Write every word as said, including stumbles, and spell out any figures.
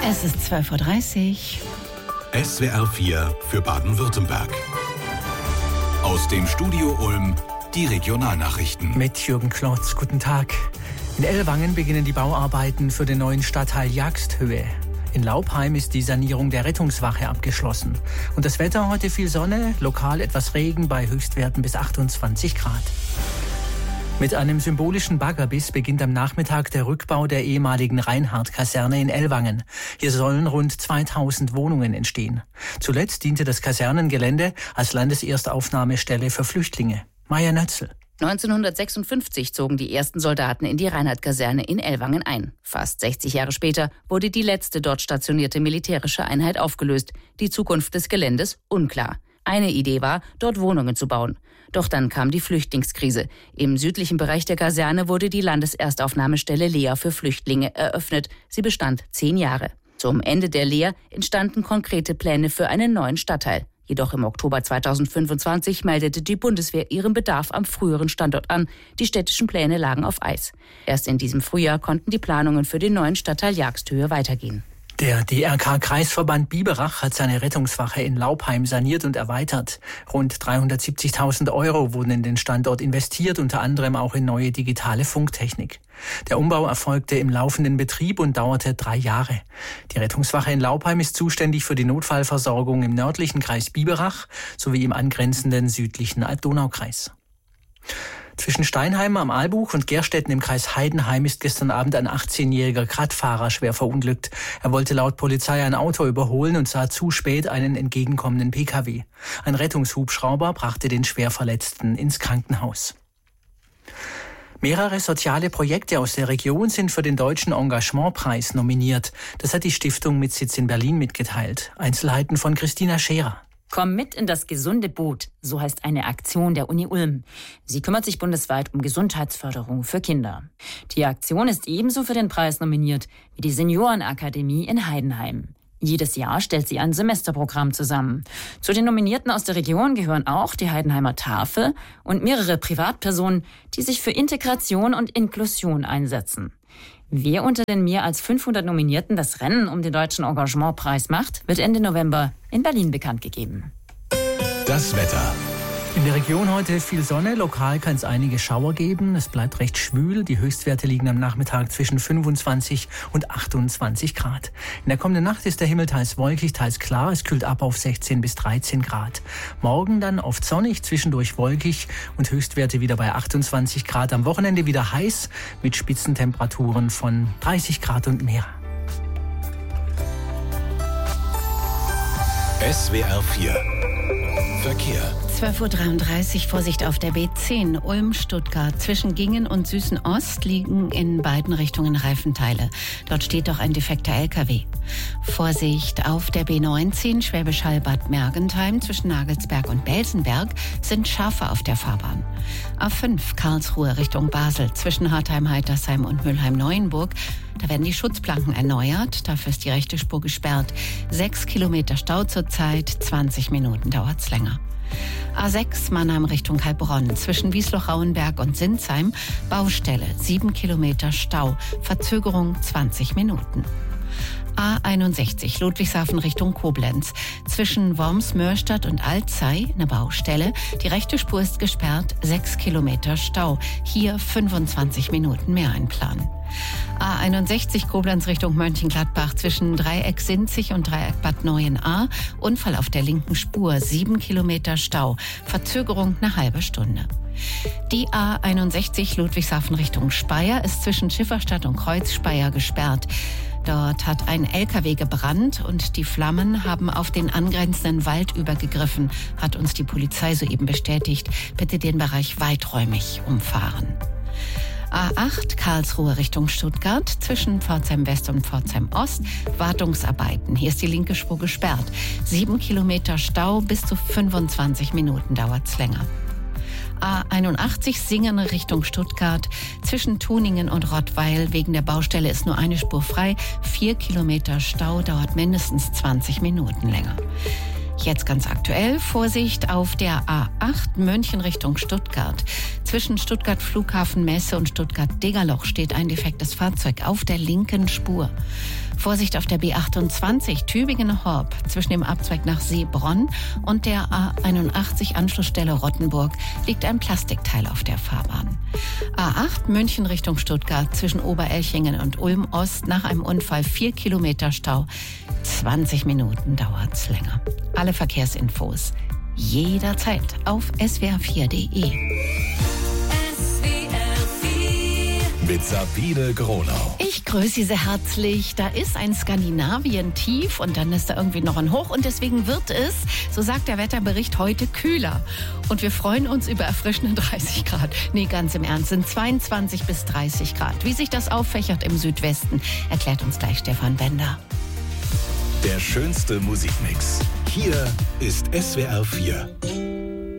Es ist zwölf Uhr dreißig. S W R vier für Baden-Württemberg. Aus dem Studio Ulm die Regionalnachrichten. Mit Jürgen Klotz, guten Tag. In Ellwangen beginnen die Bauarbeiten für den neuen Stadtteil Jagsthöhe. In Laupheim ist die Sanierung der Rettungswache abgeschlossen. Und das Wetter heute viel Sonne, lokal etwas Regen bei Höchstwerten bis achtundzwanzig Grad. Mit einem symbolischen Baggerbiss beginnt am Nachmittag der Rückbau der ehemaligen Reinhardt-Kaserne in Ellwangen. Hier sollen rund zweitausend Wohnungen entstehen. Zuletzt diente das Kasernengelände als Landeserstaufnahmestelle für Flüchtlinge. Maja Nötzl. neunzehnhundertsechsundfünfzig zogen die ersten Soldaten in die Reinhardt-Kaserne in Ellwangen ein. Fast sechzig Jahre später wurde die letzte dort stationierte militärische Einheit aufgelöst. Die Zukunft des Geländes unklar. Eine Idee war, dort Wohnungen zu bauen. Doch dann kam die Flüchtlingskrise. Im südlichen Bereich der Kaserne wurde die Landeserstaufnahmestelle Lea für Flüchtlinge eröffnet. Sie bestand zehn Jahre. Zum Ende der Lea entstanden konkrete Pläne für einen neuen Stadtteil. Jedoch im Oktober zweitausendfünfundzwanzig meldete die Bundeswehr ihren Bedarf am früheren Standort an. Die städtischen Pläne lagen auf Eis. Erst in diesem Frühjahr konnten die Planungen für den neuen Stadtteil Jagsthöhe weitergehen. Der D R K-Kreisverband Biberach hat seine Rettungswache in Laupheim saniert und erweitert. Rund dreihundertsiebzigtausend Euro wurden in den Standort investiert, unter anderem auch in neue digitale Funktechnik. Der Umbau erfolgte im laufenden Betrieb und dauerte drei Jahre. Die Rettungswache in Laupheim ist zuständig für die Notfallversorgung im nördlichen Kreis Biberach sowie im angrenzenden südlichen Alb-Donau-Kreis. Zwischen Steinheim am Aalbuch und Gerstetten im Kreis Heidenheim ist gestern Abend ein achtzehnjähriger Radfahrer schwer verunglückt. Er wollte laut Polizei ein Auto überholen und sah zu spät einen entgegenkommenden P K W. Ein Rettungshubschrauber brachte den Schwerverletzten ins Krankenhaus. Mehrere soziale Projekte aus der Region sind für den Deutschen Engagementpreis nominiert. Das hat die Stiftung mit Sitz in Berlin mitgeteilt. Einzelheiten von Christina Scherer. Komm mit in das gesunde Boot, so heißt eine Aktion der Uni Ulm. Sie kümmert sich bundesweit um Gesundheitsförderung für Kinder. Die Aktion ist ebenso für den Preis nominiert wie die Seniorenakademie in Heidenheim. Jedes Jahr stellt sie ein Semesterprogramm zusammen. Zu den Nominierten aus der Region gehören auch die Heidenheimer Tafel und mehrere Privatpersonen, die sich für Integration und Inklusion einsetzen. Wer unter den mehr als fünfhundert Nominierten das Rennen um den Deutschen Engagementpreis macht, wird Ende November in Berlin bekannt gegeben. Das Wetter. In der Region heute viel Sonne, lokal kann es einige Schauer geben. Es bleibt recht schwül, die Höchstwerte liegen am Nachmittag zwischen fünfundzwanzig und achtundzwanzig Grad. In der kommenden Nacht ist der Himmel teils wolkig, teils klar, es kühlt ab auf sechzehn bis dreizehn Grad. Morgen dann oft sonnig, zwischendurch wolkig und Höchstwerte wieder bei achtundzwanzig Grad. Am Wochenende wieder heiß mit Spitzentemperaturen von dreißig Grad und mehr. S W R vier Verkehr. zwölf Uhr dreiunddreißig, Vorsicht auf der B zehn, Ulm-Stuttgart. Zwischen Gingen und Süßen-Ost liegen in beiden Richtungen Reifenteile. Dort steht doch ein defekter L K W. Vorsicht auf der B neunzehn, Schwäbisch Hall-Bad Mergentheim. Zwischen Nagelsberg und Belsenberg sind Schafe auf der Fahrbahn. A fünf, Karlsruhe Richtung Basel. Zwischen Hartheim-Heitersheim und Mülheim-Neuenburg. Da werden die Schutzplanken erneuert. Dafür ist die rechte Spur gesperrt. Sechs Kilometer Stau zurzeit, zwanzig Minuten dauert's länger. A sechs, Mannheim Richtung Heilbronn. Zwischen Wiesloch-Rauenberg und Sinsheim Baustelle, sieben Kilometer Stau. Verzögerung zwanzig Minuten. A einundsechzig, Ludwigshafen Richtung Koblenz. Zwischen Worms-Mörstadt und Alzey eine Baustelle. Die rechte Spur ist gesperrt, sechs Kilometer Stau. Hier fünfundzwanzig Minuten mehr einplanen. A einundsechzig, Koblenz Richtung Mönchengladbach. Zwischen Dreieck Sinzig und Dreieck Bad Neuenahr. Unfall auf der linken Spur, sieben Kilometer Stau. Verzögerung eine halbe Stunde. Die A einundsechzig, Ludwigshafen Richtung Speyer, ist zwischen Schifferstadt und Kreuzspeyer gesperrt. Dort hat ein L K W gebrannt und die Flammen haben auf den angrenzenden Wald übergegriffen, hat uns die Polizei soeben bestätigt. Bitte den Bereich weiträumig umfahren. A acht, Karlsruhe Richtung Stuttgart, zwischen Pforzheim West und Pforzheim Ost, Wartungsarbeiten. Hier ist die linke Spur gesperrt. Sieben Kilometer Stau, bis zu fünfundzwanzig Minuten dauert's länger. A einundachtzig, Singen Richtung Stuttgart. Zwischen Tuningen und Rottweil wegen der Baustelle ist nur eine Spur frei. Vier Kilometer Stau, dauert mindestens zwanzig Minuten länger. Jetzt ganz aktuell, Vorsicht auf der A acht München Richtung Stuttgart. Zwischen Stuttgart Flughafen Messe und Stuttgart Degerloch steht ein defektes Fahrzeug auf der linken Spur. Vorsicht auf der B achtundzwanzig Tübingen-Horb zwischen dem Abzweig nach Seebronn und der A einundachtzig Anschlussstelle Rottenburg liegt ein Plastikteil auf der Fahrbahn. A acht München Richtung Stuttgart zwischen Oberelchingen und Ulm Ost nach einem Unfall vier Kilometer Stau. zwanzig Minuten dauert's länger. Alle Verkehrsinfos jederzeit auf s w r vier punkt d e. Mit Sabine Gronau. Ich grüße Sie sehr herzlich. Da ist ein Skandinavien-Tief und dann ist da irgendwie noch ein Hoch und deswegen wird es, so sagt der Wetterbericht, heute kühler. Und wir freuen uns über erfrischende dreißig Grad. Nee, ganz im Ernst, sind zweiundzwanzig bis dreißig Grad. Wie sich das auffächert im Südwesten, erklärt uns gleich Stefan Bender. Der schönste Musikmix. Hier ist S W R vier.